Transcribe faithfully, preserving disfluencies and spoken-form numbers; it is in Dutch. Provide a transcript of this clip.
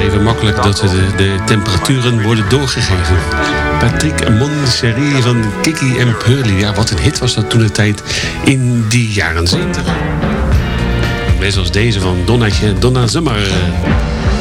even makkelijk dat de, de temperaturen worden doorgegeven. Patrick Montserrat van Kiki en Pearly. Ja, wat een hit was dat toen de tijd in die jaren zeventig. Net zoals deze van Donnaatje, Donna Summer.